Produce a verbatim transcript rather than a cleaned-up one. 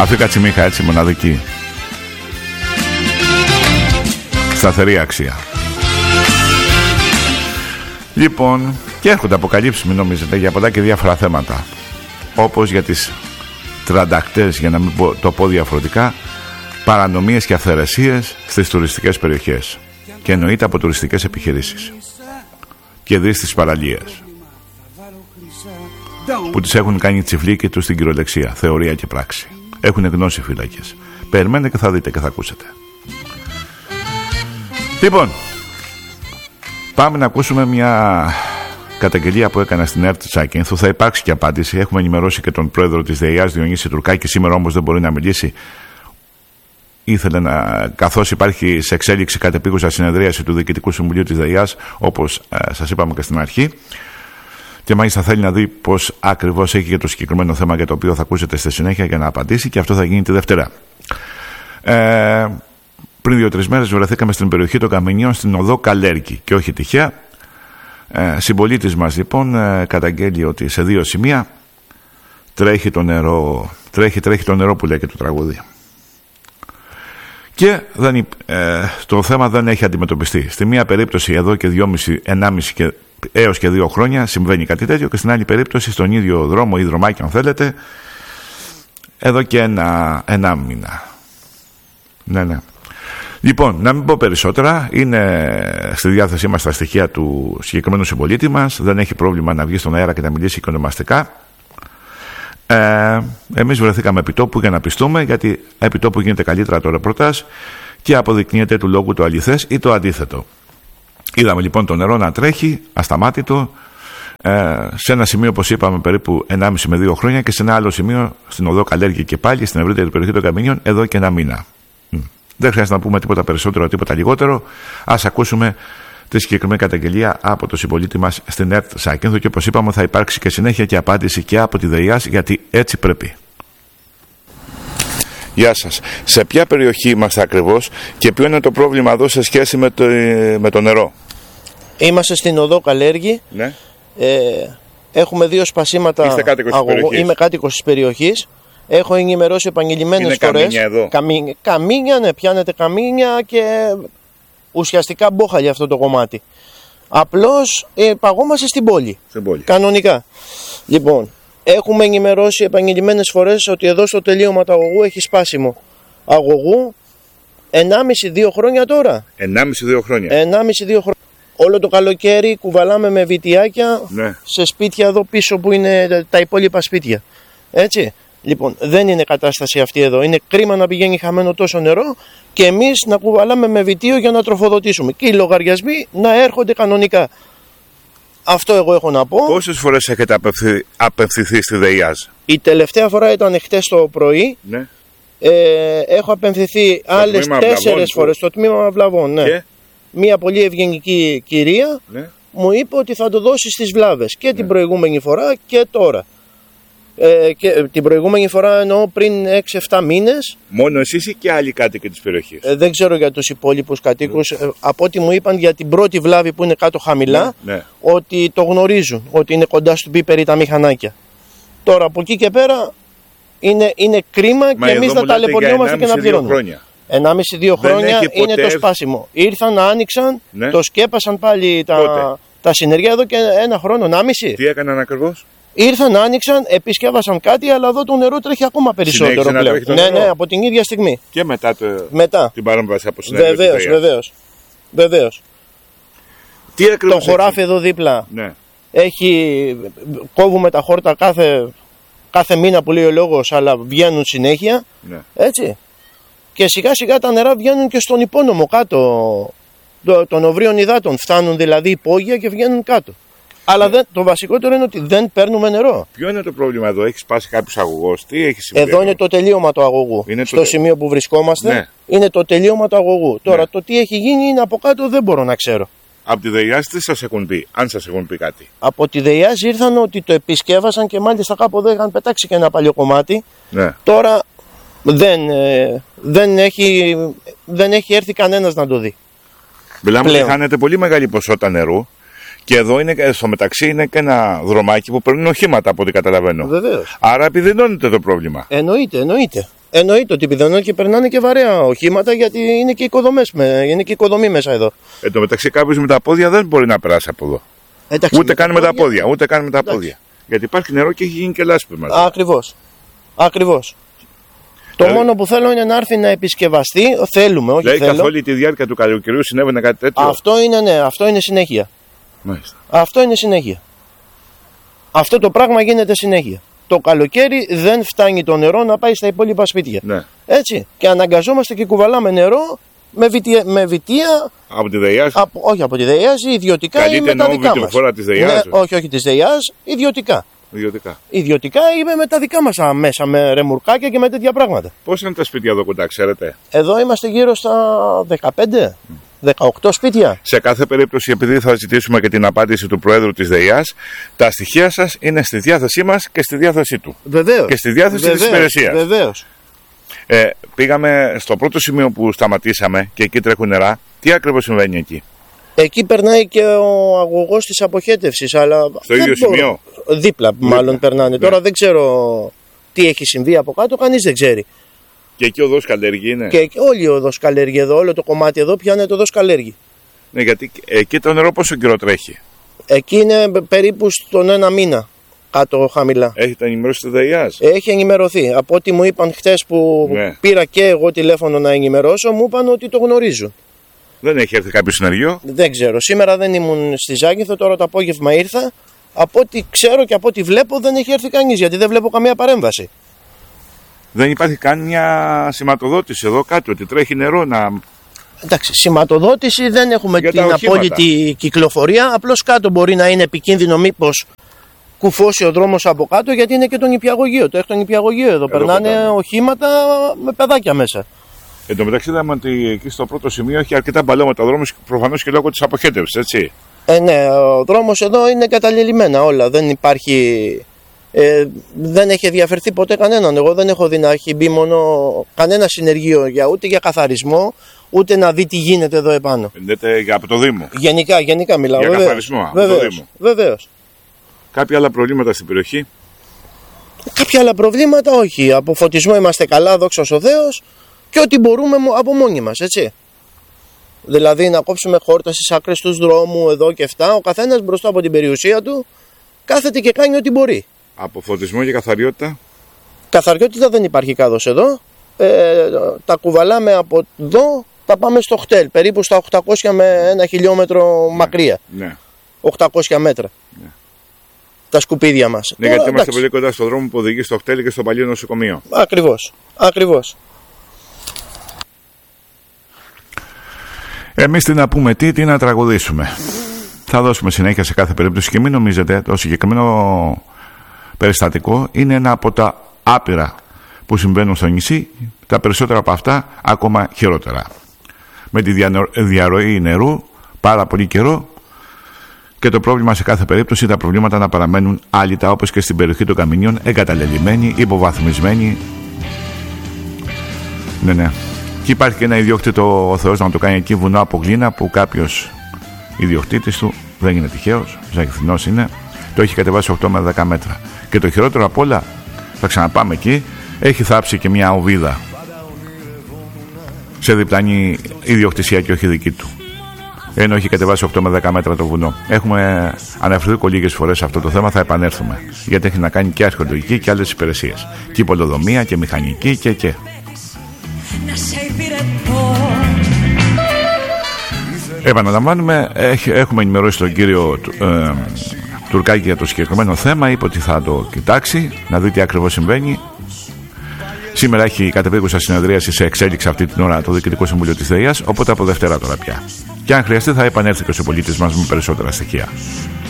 Αυτή η κατσιμίχα έτσι μοναδική. Σταθερή αξία. Λοιπόν, και έρχονται αποκαλύψεις, μην νομίζετε, για πολλά και διάφορα θέματα. Όπως για τις τραντακτές, για να μην πω, το πω διαφορετικά, παρανομίες και αυθαιρεσίες στις τουριστικές περιοχές. Και εννοείται από τουριστικές επιχειρήσεις. Και δεις τις παραλίες που τις έχουν κάνει τσιφλίκι τους στην κυριολεξία, θεωρία και πράξη. Έχουν γνώση φύλακες. Περιμένετε και θα δείτε και θα ακούσετε. Λοιπόν, πάμε να ακούσουμε μια καταγγελία που έκανα στην ΕΡΤ Τσάκινθου. Θα υπάρξει και απάντηση. Έχουμε ενημερώσει και τον πρόεδρο της ΔΕΙΑΣ, Διονύση Τουρκάκη. Σήμερα όμως δεν μπορεί να μιλήσει. Ήθελε να, καθώς υπάρχει σε εξέλιξη κατεπίγουσα συνεδρίαση του Διοικητικού Συμβουλίου της ΔΕΙΑΣ, όπως ε, σας είπαμε και στην αρχή, και μάλιστα θέλει να δει πώς ακριβώς έχει και το συγκεκριμένο θέμα για το οποίο θα ακούσετε στη συνέχεια για να απαντήσει, και αυτό θα γίνει τη Δευτέρα. Ε, πριν δύο-τρεις μέρες βρεθήκαμε στην περιοχή των Καμενιών, στην οδό Καλέρκη, και όχι τυχαία. Ε, συμπολίτης μας λοιπόν ε, καταγγέλει ότι σε δύο σημεία τρέχει το νερό, τρέχει, τρέχει το νερό που λέει και το τραγούδι. Και δεν, ε, το θέμα δεν έχει αντιμετωπιστεί. Στη μία περίπτωση εδώ και δυόμισι, ενάμιση και, έως και δύο χρόνια συμβαίνει κάτι τέτοιο, και στην άλλη περίπτωση στον ίδιο δρόμο ή δρομάκι αν θέλετε εδώ και ένα, ένα μήνα. Ναι, ναι. Λοιπόν, να μην πω περισσότερα, είναι στη διάθεσή μας τα στοιχεία του συγκεκριμένου συμπολίτη μας, δεν έχει πρόβλημα να βγει στον αέρα και να μιλήσει οικονομαστικά. Ε, εμείς βρεθήκαμε επιτόπου για να πιστούμε, γιατί επιτόπου γίνεται καλύτερα το ρεπορτάζ και αποδεικνύεται του λόγου το αληθές ή το αντίθετο. Είδαμε λοιπόν το νερό να τρέχει ασταμάτητο ε, σε ένα σημείο, όπως είπαμε, περίπου ενάμιση με δύο χρόνια, και σε ένα άλλο σημείο στην οδό Καλέργη και πάλι στην ευρύτερη περιοχή των Καμενιών εδώ και ένα μήνα. Δεν χρειάζεται να πούμε τίποτα περισσότερο, τίποτα λιγότερο. Ας ακούσουμε τη συγκεκριμένη καταγγελία από το συμπολίτη μας στην ΕΡΤ Σάκινθου, και όπως είπαμε θα υπάρξει και συνέχεια και απάντηση και από τη ΔΕΙΑΣ, γιατί έτσι πρέπει. Γεια σας. Σε ποια περιοχή είμαστε ακριβώς και ποιο είναι το πρόβλημα εδώ σε σχέση με το, με το νερό? Είμαστε στην οδό Καλέργη. Ναι. Ε, έχουμε δύο σπασίματα. Είστε κάτοικος της περιοχής? Είμαι κάτοικος της περιοχής. Έχω ενημερώσει επανειλημμένες φορές. Είναι καμίνια εδώ? Καμίνια, καμίνια, ναι, πιάνετε καμίνια και ουσιαστικά μπόχαλια αυτό το κομμάτι. Απλώς ε, παγόμαστε στην πόλη. Στην πόλη. Κανονικά. Λοιπόν, έχουμε ενημερώσει επανειλημμένες φορές ότι εδώ στο τελείωμα του αγωγού έχει σπάσιμο αγωγού ενάμιση δύο χρόνια τώρα. ενάμιση δύο χρόνια. ενάμιση δύο χρόνια. Όλο το καλοκαίρι κουβαλάμε με βιτιάκια, ναι, σε σπίτια εδώ πίσω που είναι τα υπόλοιπα σπίτια. Έτσι. Λοιπόν, δεν είναι κατάσταση αυτή εδώ. Είναι κρίμα να πηγαίνει χαμένο τόσο νερό και εμείς να κουβαλάμε με βιτίο για να τροφοδοτήσουμε. Και οι λογαριασμοί να έρχονται κανονικά. Αυτό εγώ έχω να πω. Πόσες φορές έχετε απευθυ... απευθυνθεί στη ΔΕΙΑΣ? Η τελευταία φορά ήταν χτες το πρωί. Ναι. Ε, έχω απευθυνθεί άλλες τέσσερις φορές στο τμήμα Βλαβών. Ναι. Και? Μία πολύ ευγενική κυρία, ναι, μου είπε ότι θα το δώσει στις βλάβες. Και, ναι, την προηγούμενη φορά και τώρα. Ε, και την προηγούμενη φορά εννοώ πριν έξι εφτά μήνες. Μόνο εσείς ή και άλλοι κάτοικοι της περιοχής? Ε, δεν ξέρω για τους υπόλοιπους κατοίκους. Ναι. Ε, από ό,τι μου είπαν για την πρώτη βλάβη που είναι κάτω χαμηλά, ναι, ναι, ότι το γνωρίζουν, ότι είναι κοντά στο πίπερι τα μηχανάκια. Τώρα από εκεί και πέρα είναι, είναι κρίμα. Μα και εμείς να ταλαιπωριόμαστε και να πληρώνουμε. ενάμιση δύο χρόνια είναι το σπάσιμο. Ήρθαν, άνοιξαν, ναι, το σκέπασαν πάλι τα, τα συνεργεία εδώ και ένα χρόνο, ενάμιση. Τι έκαναν ακριβώς? Ήρθαν, άνοιξαν, επισκεύασαν κάτι, αλλά εδώ το νερό τρέχει ακόμα περισσότερο πλέον. Ναι, νερό. ναι, από την ίδια στιγμή. Και μετά, το... μετά. την παρέμβαση από συνεργεία. Βεβαίως, βεβαίως. Βεβαίως. Τι ακριβώς? Το χωράφι εδώ δίπλα, ναι, έχει, κόβουμε τα χόρτα κάθε, κάθε μήνα που λέει ο λόγος, αλλά βγαίνουν συνέχεια. Ναι. Έτσι. Και σιγά σιγά τα νερά βγαίνουν και στον υπόνομο κάτω των οβρίων υδάτων. Φτάνουν δηλαδή υπόγεια και βγαίνουν κάτω. Αλλά δεν, το βασικότερο είναι ότι δεν παίρνουμε νερό. Ποιο είναι το πρόβλημα εδώ? Έχει σπάσει κάποιος αγωγός? Τι έχει συμβεί? Εδώ είναι το τελείωμα του αγωγού. Είναι στο το... σημείο που βρισκόμαστε, ναι, είναι το τελείωμα του αγωγού. Τώρα, ναι, το τι έχει γίνει είναι από κάτω, δεν μπορώ να ξέρω. Από τη ΔΕΙΑΣ τι σας έχουν πει, αν σας έχουν πει κάτι? Από τη ΔΕΙΑΣ ήρθαν ότι το επισκεύασαν και μάλιστα κάπου εδώ είχαν πετάξει και ένα παλιό κομμάτι. Ναι. Τώρα δεν, ε, δεν, έχει, δεν έχει έρθει κανένας να το δει. Μιλάμε ότι χάνεται πολύ μεγάλη ποσότητα νερού. Και εδώ είναι, στο μεταξύ είναι και ένα δρομάκι που παίρνουν οχήματα από ό,τι καταλαβαίνω. Βεβαίως. Άρα επιδεινώνεται το πρόβλημα. Εννοείται, εννοείται. Εννοείται ότι επιδεινώνει και περνάνε και βαρέα οχήματα, γιατί είναι και, οικοδομές, είναι και οικοδομή μέσα εδώ. Εν τω μεταξύ, κάποιος με τα πόδια δεν μπορεί να περάσει από εδώ. Εντάξει, ούτε καν με τα πόδια. Ούτε καν με τα πόδια. Γιατί υπάρχει νερό και έχει γίνει και λάσπη μαζί. Ακριβώς. Ακριβώς. Το δηλαδή, μόνο που θέλω είναι να έρθει να επισκευαστεί. Θέλουμε, όχι δηλαδή, θέλω. καθ' όλη τη διάρκεια του καλοκαιριού συνέβαινε κάτι τέτοιο. Αυτό είναι, ναι, αυτό είναι συνέχεια. Μάλιστα. Αυτό είναι συνέχεια. Αυτό το πράγμα γίνεται συνέχεια. Το καλοκαίρι δεν φτάνει το νερό να πάει στα υπόλοιπα σπίτια. Ναι. Έτσι. Και αναγκαζόμαστε και κουβαλάμε νερό με βιτία. Με βιτία από τη ΔΕΙΑΣ. Όχι από τη ΔΕΙΑΣ, ιδιωτικά. Καλείται ή με τα δικά μας. Φορά της ΔΕΙΑΣ. Ναι, όχι, όχι της ΔΕΙΑΣ, ιδιωτικά. Ιδιωτικά. Ιδιωτικά είμαι με τα δικά μας μέσα, με ρεμουρκάκια και με τέτοια πράγματα. Πώς είναι τα σπίτια εδώ κοντά, ξέρετε? Εδώ είμαστε γύρω στα δεκαπέντε δεκαοκτώ σπίτια. Σε κάθε περίπτωση, επειδή θα ζητήσουμε και την απάντηση του Προέδρου της ΔΕΙΑΣ, τα στοιχεία σας είναι στη διάθεσή μας και στη διάθεσή του. Βεβαίως. Και στη διάθεση Βεβαίως. της υπηρεσίας. Βεβαίως. Ε, πήγαμε στο πρώτο σημείο που σταματήσαμε και εκεί τρέχουν νερά. Τι ακριβώς συμβαίνει εκεί? Εκεί περνάει και ο αγωγός της αποχέτευσης, αλλά στο ίδιο σημείο. Δίπλα, μάλλον Δίπλα. περνάνε. Ναι. Τώρα δεν ξέρω τι έχει συμβεί από κάτω, κανείς δεν ξέρει. Και εκεί ο οδός καλλιεργεί είναι. Και όλη η οδός καλλιεργεί εδώ, όλο το κομμάτι εδώ πιάνεται οδός καλλιεργεί. Ναι, γιατί εκεί το νερό πόσο καιρό τρέχει? Εκεί είναι περίπου στον ένα μήνα κάτω χαμηλά. Έχετε ενημερώσει τη ΔΕΙΑΣ? Έχει ενημερωθεί. Από ό,τι μου είπαν χτες που ναι. πήρα και εγώ τηλέφωνο να ενημερώσω, μου είπαν ότι το γνωρίζουν. Δεν έχει έρθει κάποιο συνεργείο? Δεν ξέρω. Σήμερα δεν ήμουν στη Ζάκυνθο, τώρα το απόγευμα ήρθα. Από ό,τι ξέρω και από ό,τι βλέπω δεν έχει έρθει κανείς, γιατί δεν βλέπω καμία παρέμβαση. Δεν υπάρχει καμία σηματοδότηση εδώ κάτω, ότι τρέχει νερό να... Εντάξει, σηματοδότηση δεν έχουμε για την απόλυτη κυκλοφορία. Απλώς κάτω μπορεί να είναι επικίνδυνο μήπως κουφώσει ο δρόμος από κάτω, γιατί είναι και το νηπιαγωγείο. Το έχει το νηπιαγωγείο εδώ. εδώ περνάνε κοντά. Οχήματα με παιδάκια μέσα. Εν τω μεταξύ είδαμε ότι εκεί στο πρώτο σημείο έχει αρκετά μπαλώματα δρόμους, προφανώς και λόγω της αποχέτευσης, έτσι. Ε, ναι, ο δρόμος εδώ είναι καταλελειμμένα όλα. Δεν υπάρχει. Ε, δεν έχει ενδιαφερθεί ποτέ κανέναν. Εγώ δεν έχω δει να έχει μπει μόνο κανένα συνεργείο για, ούτε για καθαρισμό, ούτε να δει τι γίνεται εδώ επάνω. Λέτε για από το Δήμο. Γενικά, γενικά μιλάω. Για βεβαίως. καθαρισμό από βεβαίως, το Δήμο. Βεβαίως. Κάποια άλλα προβλήματα στην περιοχή? Κάποια άλλα προβλήματα όχι. Από φωτισμό είμαστε καλά, δόξα ο Θεός, και ό,τι μπορούμε από μόνοι μας, έτσι. Δηλαδή να κόψουμε χόρτα στις άκρες του δρόμου εδώ και αυτά. Ο καθένας μπροστά από την περιουσία του κάθεται και κάνει ό,τι μπορεί. Από φωτισμό και καθαριότητα? Καθαριότητα δεν υπάρχει κάδος εδώ. Ε, τα κουβαλάμε από εδώ, τα πάμε στο χτέλ, περίπου στα οκτακόσια με ένα χιλιόμετρο ναι, μακριά. Ναι. οκτακόσια μέτρα. Ναι. Τα σκουπίδια μας. Ναι, τώρα, γιατί είμαστε πολύ κοντά στον δρόμο που οδηγεί στο χτέλ και στο παλιό νοσοκομείο. Ακριβώς. Ακριβώς. Εμείς τι να πούμε, τι, τι να τραγουδήσουμε. Θα δώσουμε συνέχεια σε κάθε περίπτωση και μην νομίζετε το συγκεκριμένο περιστατικό είναι ένα από τα άπειρα που συμβαίνουν στο νησί, τα περισσότερα από αυτά ακόμα χειρότερα. Με τη διαρροή νερού πάρα πολύ καιρό και το πρόβλημα σε κάθε περίπτωση, τα προβλήματα να παραμένουν άλυτα, όπως και στην περιοχή των Καμινιών, εγκαταλελειμμένοι, υποβαθμισμένοι. Ναι, ναι. Και υπάρχει και ένα ιδιόκτητο, ο Θεός να το κάνει εκεί, βουνό από γλίνα, που κάποιος ιδιοκτήτης του, δεν είναι τυχαίος, Ζακυνθινός είναι, το έχει κατεβάσει οκτώ με δέκα μέτρα. Και το χειρότερο απ' όλα, θα ξαναπάμε εκεί, έχει θάψει και μια οβίδα σε διπλανή ιδιοκτησία και όχι δική του. Ενώ έχει κατεβάσει οκτώ με δέκα μέτρα το βουνό. Έχουμε αναφερθεί λίγες φορές σε αυτό το θέμα, θα επανέλθουμε. Γιατί έχει να κάνει και αρχαιολογική και άλλες υπηρεσίες. Και υποδομία και μηχανική και και. Επαναλαμβάνουμε, έχουμε ενημερώσει τον κύριο ε, Τουρκάκη για το συγκεκριμένο θέμα. Είπε ότι θα το κοιτάξει, να δει τι ακριβώς συμβαίνει. Σήμερα έχει κατεπίγουσα συνεδρίαση σε εξέλιξη αυτή την ώρα το Διοικητικό Συμβούλιο της ΔΕΙΑΣ, οπότε από Δευτέρα τώρα πια. Και αν χρειαστεί θα επανέλθει και ο συμπολίτης μας με περισσότερα στοιχεία.